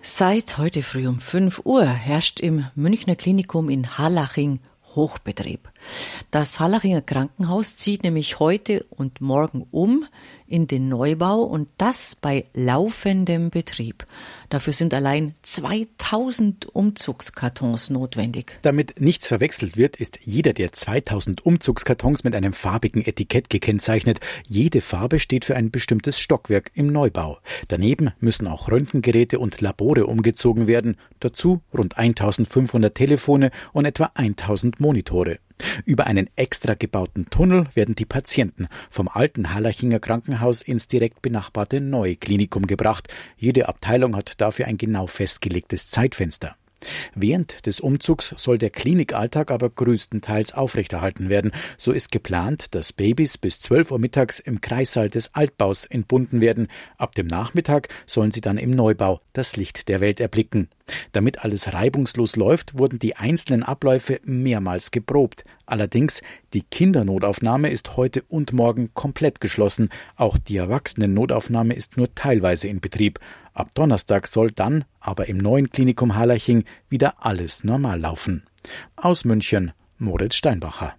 Seit heute früh um 5 Uhr herrscht im Münchner Klinikum in Harlaching Hochbetrieb. Das Harlachinger Krankenhaus zieht nämlich heute und morgen um in den Neubau und das bei laufendem Betrieb. Dafür sind allein 2000 Umzugskartons notwendig. Damit nichts verwechselt wird, ist jeder der 2000 Umzugskartons mit einem farbigen Etikett gekennzeichnet. Jede Farbe steht für ein bestimmtes Stockwerk im Neubau. Daneben müssen auch Röntgengeräte und Labore umgezogen werden. Dazu rund 1500 Telefone und etwa 1000 Monitore. Über einen extra gebauten Tunnel werden die Patienten vom alten Harlachinger Krankenhaus ins direkt benachbarte neue Klinikum gebracht. Jede Abteilung hat dafür ein genau festgelegtes Zeitfenster. Während des Umzugs soll der Klinikalltag aber größtenteils aufrechterhalten werden. So ist geplant, dass Babys bis 12 Uhr mittags im Kreissaal des Altbaus entbunden werden. Ab dem Nachmittag sollen sie dann im Neubau das Licht der Welt erblicken. Damit alles reibungslos läuft, wurden die einzelnen Abläufe mehrmals geprobt. Allerdings, die Kindernotaufnahme ist heute und morgen komplett geschlossen. Auch die Erwachsenen-Notaufnahme ist nur teilweise in Betrieb. Ab Donnerstag soll dann, aber im neuen Klinikum Harlaching, wieder alles normal laufen. Aus München, Moritz Steinbacher.